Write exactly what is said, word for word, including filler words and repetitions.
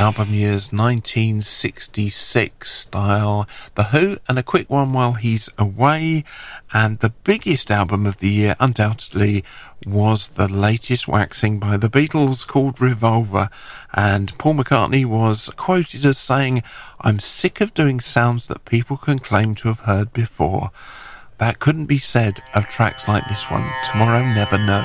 album years nineteen sixty-six style. The Who, and a quick one while he's away. And the biggest album of the year, undoubtedly, was the latest waxing by the Beatles called Revolver. And Paul McCartney was quoted as saying, "I'm sick of doing sounds that people can claim to have heard before." That couldn't be said of tracks like this one, Tomorrow Never Knows.